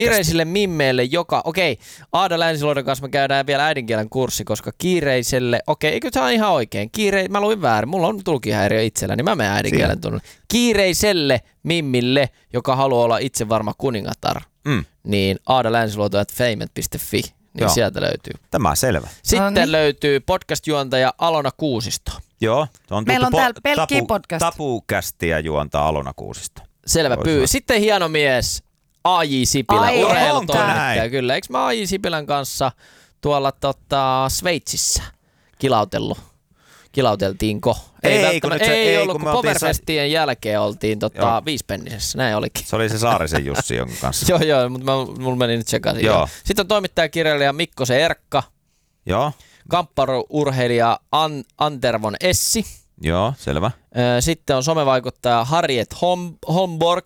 Kiireisille mimmeille, Aada Länsiluodon kanssa me käydään vielä äidinkielen kurssi, koska kiireiselle, eikö se ole ihan oikein? Mä luin väärin, mulla on tulkihäiriö itsellä, niin mä menen äidinkielen tunnin. Kiireiselle mimmille, joka haluaa olla itse varma kuningatar, niin aadalänsiluoto@feimet.fi, niin sieltä löytyy. Tämä on selvä. Sitten löytyy podcast-juontaja Alona Kuusisto. Joo, on meillä on täällä pelkkiä podcast. Tapukästiä juontaa Alona Kuusisto. Selvä pyy. Sitten hieno mies A.J. Sipilä, urheilutoimittaja. Kyllä, eikö mä A.J. Sipilän kanssa tuolla Sveitsissä kilauteltiinko? Ei ollut, kun Powerfestien jälkeen oltiin viispennisessä, näin olikin. Se oli se Saarisen Jussi, jonka kanssa. Joo, mutta mulla meni nyt sekaisin. Sitten on toimittajakirjailija Mikko se Erkka. Joo. Kamppaurheilija Antervon Essi. Joo, selvä. Sitten on somevaikuttaja Harriet Homborg.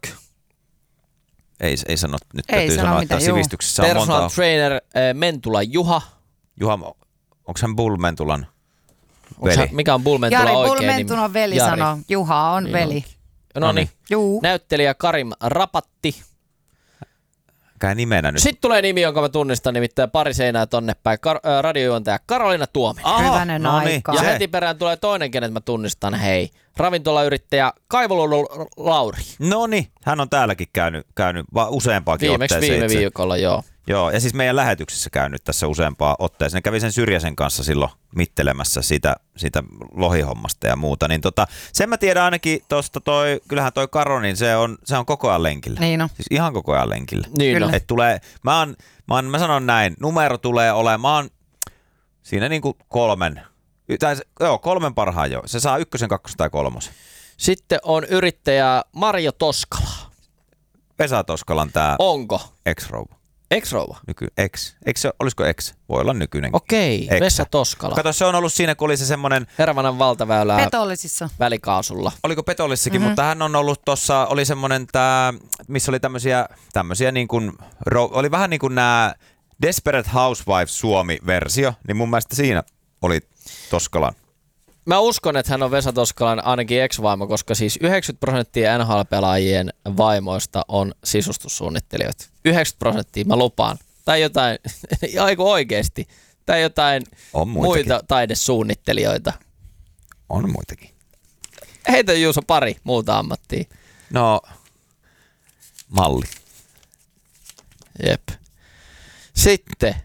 Ei sano, nyt täytyy sanoa, että sivistyksessä on monta. Personal trainer Mentula Juha. Juha, onko hän Bull Mentulan veli? Mikä on Bull Mentula Jari, oikein? Bull Mentulan veli sanoo. Juha on veli. No niin. Näyttelijä Karim Rapatti. Käy nimenä nyt. Sitten tulee nimi, jonka mä tunnistan, nimittäin pari seinää tonne päin. Radiojuontaja Karoliina Tuominen. Hyvänen aika. Ja heti perään tulee toinen, kenet mä tunnistan. Hei, ravintolayrittäjä Kaivoluodon Lauri. No niin, hän on täälläkin käynyt useampaakin otteeseen. Viime viikolla, joo. Joo, ja siis meidän lähetyksessä käynyt tässä useampaa otteeseen. Kävin sen Syrjäsen kanssa silloin mittelemässä sitä lohihommasta ja muuta. Niin sen mä tiedän ainakin tuosta kyllähän toi Karo, niin se on koko ajan lenkillä. Niin on. Siis ihan koko ajan lenkillä. Niin on. Et tulee, mä sanon näin, numero tulee olemaan siinä niinku kolmen parhaan jo. Se saa 1, 2 tai 3. Sitten on yrittäjä Marjo Toskala. Vesa Toskalan tää. Onko? Ex-rouva. Ex-rouva? Olisiko ex? Voi olla nykyinen. Okei, Vesa Toskala. Kato, se on ollut siinä, kun oli se semmoinen Hervannan valtaväylää Petollisissa välikaasulla. Oliko Petollissakin, mutta hän on ollut tossa, oli semmoinen missä oli tämmöisiä niin kuin, oli vähän niin kuin nämä Desperate Housewives Suomi-versio, niin mun mielestä siinä oli Toskalan. Mä uskon, että hän on Vesa Toskalan ainakin ex-vaimo, koska siis 90% NHL-pelaajien vaimoista on sisustussuunnittelijoita. 90%, mä lupaan. Tai jotain, aiku oikeesti. Tai jotain muita taidesuunnittelijoita. On muitakin. Heitä Juuso pari muuta ammattia. No, malli. Jep. Sitten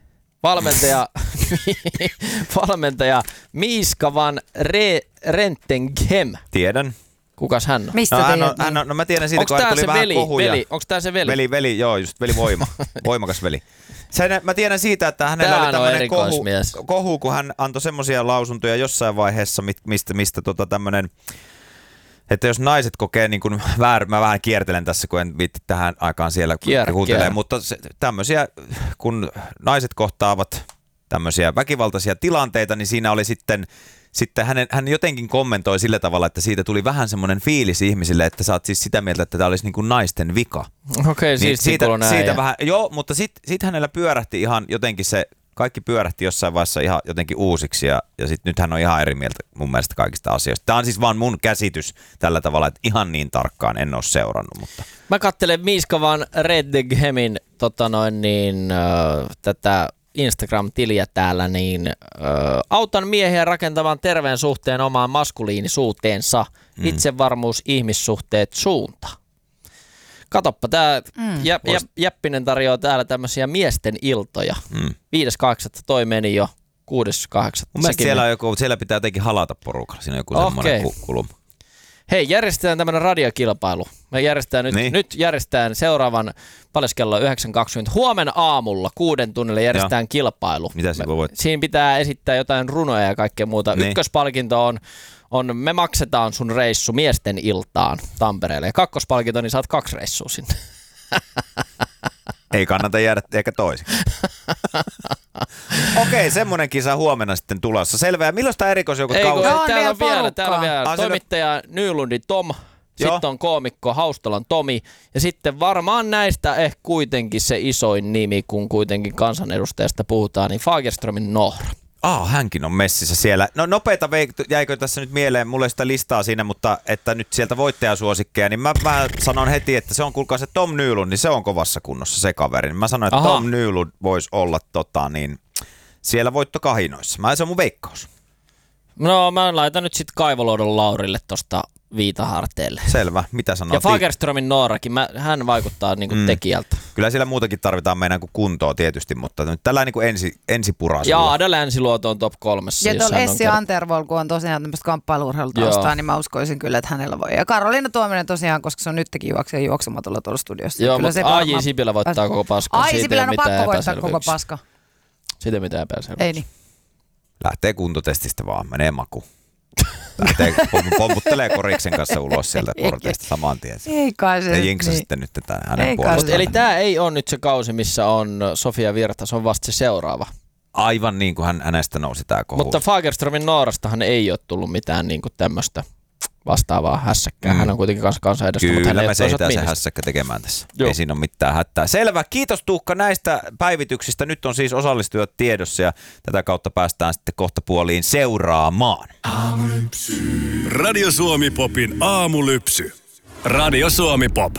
valmentaja Miiska van Rentenghem. Tiedän. Kukas hän on? Mistä no mä tiedän siitä, kun hän tuli vähän kohuja. Onko tää se veli? Veli, joo, just velivoima. Voimakas veli. Mä tiedän siitä, että hänellä oli tämmöinen kohu, kun hän antoi semmoisia lausuntoja jossain vaiheessa, mistä tämmöinen, että jos naiset kokee niin kuin väärin, mä vähän kiertelen tässä, kun en viitti tähän aikaan siellä kuuntelee, mutta tämmöisiä, kun naiset kohtaavat tämmöisiä väkivaltaisia tilanteita, niin siinä oli sitten hän jotenkin kommentoi sillä tavalla, että siitä tuli vähän semmoinen fiilis ihmisille, että sä oot siis sitä mieltä, että tämä olisi niin kuin naisten vika. Okei, niin siitä vähän, joo, mutta sit hänellä pyörähti ihan jotenkin kaikki pyörähti jossain vaiheessa ihan jotenkin uusiksi ja sit nyt hän on ihan eri mieltä mun mielestä kaikista asioista. Tämä on siis vaan mun käsitys tällä tavalla, että ihan niin tarkkaan en ole seurannut. Mutta. Mä katselen Miiska van Redeghemin tätä Instagram-tiliä täällä, niin autan miehiä rakentamaan terveen suhteen omaan maskuliinisuuteensa, itsevarmuus, ihmissuhteet, suunta. Katoppa, tää Jäppinen tarjoaa täällä tämmöisiä miesten iltoja. 5.8. toi meni jo, 6.8. Mun mielestä siellä pitää jotenkin halata porukalla, siinä on joku semmoinen kulma. Hei, järjestetään tämmöinen radiokilpailu. Me järjestetään nyt järjestetään seuraavan, paljon kello 9.20. Huomenna aamulla 6 tunnille järjestetään kilpailu. Mitä siinä voit? Siinä pitää esittää jotain runoja ja kaikkea muuta. Niin. Ykköspalkinto on me maksetaan sun reissu miesten iltaan Tampereelle. Ja kakkospalkinto, niin saat 2 reissua sinne. Ei kannata jäädä eikä toisin. Okei, semmoinen kisa huomenna sitten tulossa. Selvä. Ja milloin tämä erikoisjoukot kauan? Täällä on vielä. Toimittaja Nylundin Tom, sitten on koomikko Haustalan Tomi, ja sitten varmaan näistä kuitenkin se isoin nimi, kun kuitenkin kansanedustajasta puhutaan, niin Fagerströmin Noora. Hänkin on messissä siellä. No nopeita jäikö tässä nyt mieleen, mulle sitä listaa siinä, mutta että nyt sieltä voittajasuosikkeja, niin mä sanon heti, että se on kuulkaa se Tom Nylund, niin se on kovassa kunnossa se kaveri. Mä sanoin, että Tom Nylund voisi olla siellä voittokahinoissa. Se on mun veikkaus. No mä laitan nyt sit Kaivoluodon Laurille tosta viitaharteelle. Selvä, mitä sanoo? Ja Fagerströmin Noorakin, hän vaikuttaa niinku tekijältä. Kyllä siellä muutakin tarvitaan meidän kuin kuntoa tietysti, mutta nyt tällä niinku ensipura. Ja Ada Länsiluoto on top 3. Ja tuolla Essi Antervoll, kun on tosiaan tämmöistä kamppailu-urheilutaustaa, niin mä uskoisin kyllä, että hänellä voi. Ja Karoliina Tuominen tosiaan, koska se on nytkin juoksematolla tuolla studiossa. Joo, mutta A.J. Sipilä voittaa koko paskan. A.J. Sipilä on pakko voittaa koko paska. Siitä ei mitään epäselvyyksiä. Ei niin. Lähtee kuntotestistä vaan, menee maku. Lähtee pomputtelee Koriksen kanssa ulos sieltä porteista saman tien. Ei kai se. Ja jinksa sitten nyt hänen puolestaan. Eli tää ei ole nyt se kausi, missä on Sofia Virta, se on vasta se seuraava. Aivan niin kuin hänestä nousi tää kohu. Mutta Fagerströmin Noorastahan ei ole tullut mitään niin kuin tämmöistä vastaavaa hässäkkää. Hän on kuitenkin kansanedustaja, mutta hän ei ole toisaalta se hässäkkä tekemään tässä. Joo. Ei siinä ole mitään hätää. Selvä. Kiitos Tuukka näistä päivityksistä. Nyt on siis osallistujat tiedossa ja tätä kautta päästään sitten kohtapuoliin seuraamaan. Aamulypsy. Radio Suomi Popin aamulypsy. Radio Suomi Pop.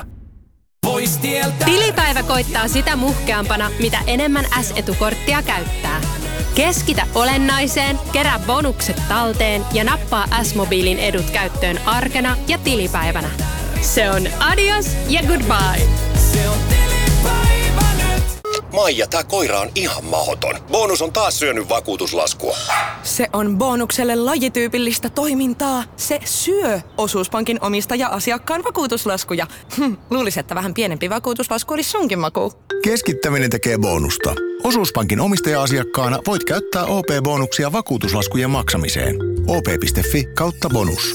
Tilipäivä koittaa sitä muhkeampana, mitä enemmän S-etukorttia käyttää. Keskitä olennaiseen, kerää bonukset talteen ja nappaa S-mobiilin edut käyttöön arkena ja tilipäivänä. Se on adios ja goodbye. Se on tilipäivä nyt. Maija, tää koira on ihan mahoton. Bonus on taas syönyt vakuutuslaskua. Se on bonukselle lajityypillistä toimintaa. Se syö Osuuspankin omistaja-asiakkaan vakuutuslaskuja. Luulisin, että vähän pienempi vakuutuslasku olisi sunkin maku. Keskittäminen tekee bonusta. Osuuspankin omistaja-asiakkaana voit käyttää OP-bonuksia vakuutuslaskujen maksamiseen. op.fi/bonus.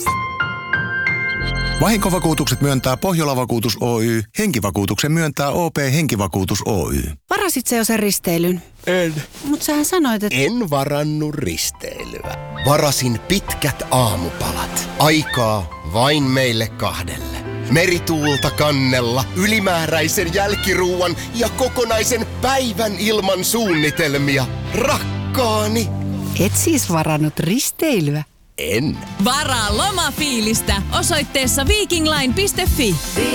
Vahinkovakuutukset myöntää Pohjola-vakuutus Oy. Henkivakuutuksen myöntää OP Henkivakuutus Oy. Varasit sä jo sen risteilyn? En. Mut sähän sanoit, että... En varannut risteilyä. Varasin pitkät aamupalat. Aikaa vain meille kahdelle. Merituulta kannella, ylimääräisen jälkiruuan ja kokonaisen päivän ilman suunnitelmia. Rakkaani! Et siis varannut risteilyä? En. Varaa lomafiilistä osoitteessa vikingline.fi.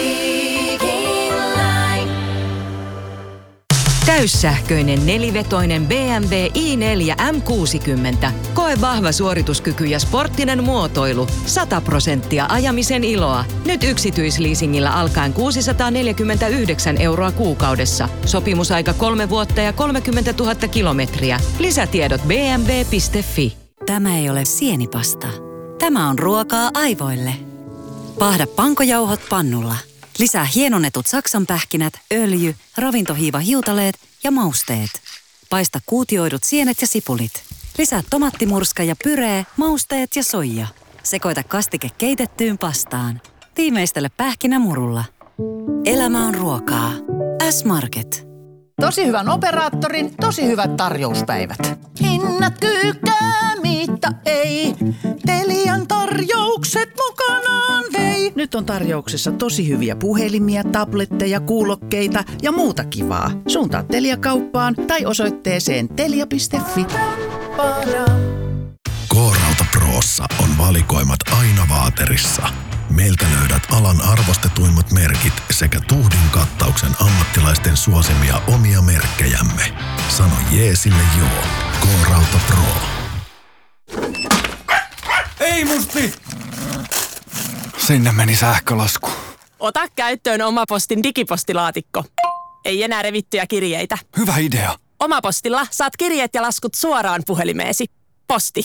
Täyssähköinen nelivetoinen BMW i4 M60. Koe vahva suorituskyky ja sporttinen muotoilu. 100% ajamisen iloa. Nyt yksityisleasingillä alkaen 649 € kuukaudessa. Sopimusaika 3 vuotta ja 30 000 kilometriä. Lisätiedot bmw.fi. Tämä ei ole sienipasta. Tämä on ruokaa aivoille. Paahda pankojauhot pannulla. Lisää hienonnetut saksanpähkinät, öljy, ravintohiivahiutaleet ja mausteet. Paista kuutioidut sienet ja sipulit. Lisää tomattimurska ja pyree, mausteet ja soija. Sekoita kastike keitettyyn pastaan. Tiimeistele pähkinämurulla. Elämä on ruokaa. S-Market. Tosi hyvän operaattorin, tosi hyvät tarjouspäivät. Hinnat kyykää, mitä ei. Telian tarjoukset mukanaan vei. Nyt on tarjouksessa tosi hyviä puhelimia, tabletteja, kuulokkeita ja muuta kivaa. Suuntaa Telia-kauppaan tai osoitteeseen telia.fi. K-Rauta Prossa on valikoimat aina vaaterissa. Meiltä löydät alan arvostetuimmat merkit sekä tuhdin kattauksen ammattilaisten suosimia omia merkkejämme. Sano jeesille joo. K-Rauta Pro. Ei musti! Sinne meni sähkölasku. Ota käyttöön Omapostin digipostilaatikko. Ei enää revittyjä kirjeitä. Hyvä idea. Omapostilla saat kirjeet ja laskut suoraan puhelimeesi. Posti.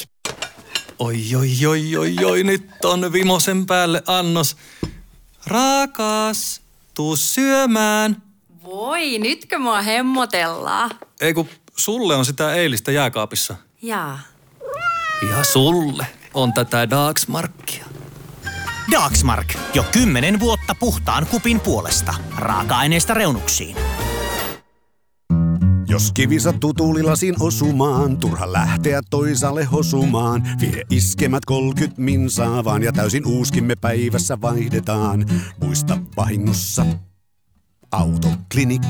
Oi, nyt on vimosen päälle annos. Rakas, tuu syömään. Voi, nytkö mua hemmotellaan? Ei kun sulle on sitä eilistä jääkaapissa. Jaa. Ja sulle on tätä Dagsmarkia. Dagsmark. Jo 10 vuotta puhtaan kupin puolesta. Raaka-aineista reunuksiin. Jos kivi sattuu tuulilasiin osumaan, turha lähteä toisaalle hosumaan. Vie iskemät 30 minsaa vaan ja täysin uuskimme päivässä vaihdetaan. Muista vahingossa Autoklinikka.